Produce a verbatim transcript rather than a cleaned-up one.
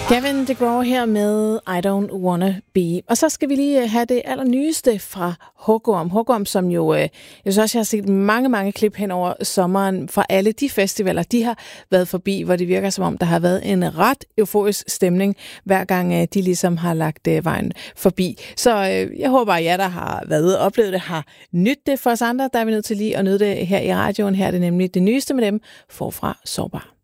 Gavin DeGraw her med I Don't Wanna Be. Og så skal vi lige have det allernyeste fra Hugorm. Hugorm, som jo, jeg synes også, jeg har set mange, mange klip hen over sommeren fra alle de festivaler, de har været forbi, hvor det virker som om, der har været en ret euforisk stemning, hver gang de ligesom har lagt vejen forbi. Så jeg håber, at jer, der har været ude og oplevet det, har nydt det. For os andre, der er vi nødt til lige at nyde det her i radioen. Her er det nemlig det nyeste med dem, Forfra Sårbar.